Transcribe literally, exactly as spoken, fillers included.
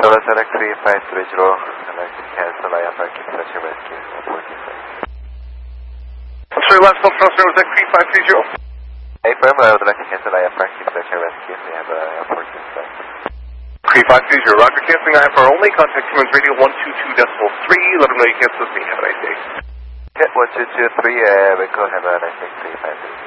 Dallas Select three five three zero, I'd like to cancel I F R Keep Search and Rescue, airport inside. Sorry, last call from Dallas Select three five three zero. Hey, firm, I would like to cancel I F R Keep Search and Rescue, we have an airport inside. three five three zero, roger, canceling I F R only, contact Siemens Radio one two two decimal three, let them know you cancel with me, have a nice day. Okay, one two two three, uh, we go, have a nice day, three five three.